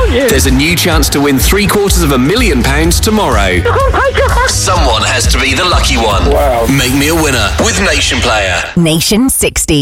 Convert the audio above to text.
thank you. There's a new chance to win £750,000 tomorrow. Someone has to be the lucky one. Wow. Make me a winner with Nation Player. Nation 60.